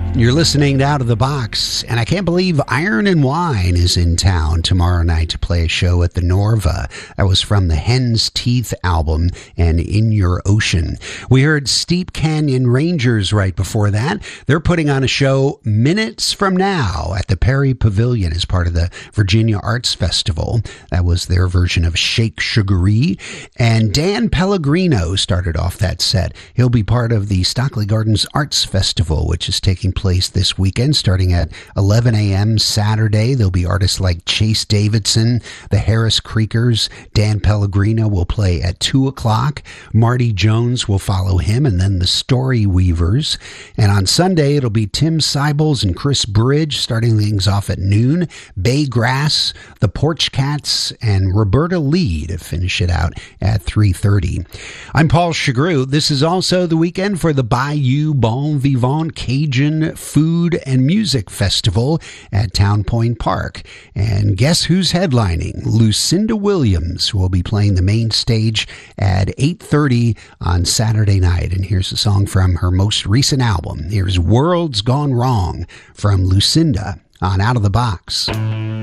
You're listening to Out of the Box, and I can't believe Iron and Wine is in town tomorrow night to play a show at the Norva. That was from the Hen's Teeth album and In Your Ocean. We heard Steep Canyon Rangers right before that. They're putting on a show minutes from now at the Perry Pavilion as part of the Virginia Arts Festival. That was their version of Shake Sugaree. And Dan Pellegrino started off that set. He'll be part of the Stockley Gardens Arts Festival, which is taking place this weekend starting at 11 a.m. Saturday. There'll be artists like Chase Davidson, the Harris Creekers. Dan Pellegrino will play at 2 o'clock. Marty Jones will follow him, and then the Story Weavers. And on Sunday, it'll be Tim Sybils and Chris Bridge starting things off at noon. Bay Grass, the Porch Cats, and Roberta Lee to finish it out at 3:30. I'm Paul Chagru. This is also the weekend for the Bayou Bon Vivant Cajun Food and Music Festival at Town Point Park. And guess who's headlining? Lucinda Williams, who will be playing the main stage at 8:30 on Saturday night. And here's a song from her most recent album. Here's World's Gone Wrong from Lucinda on Out of the Box.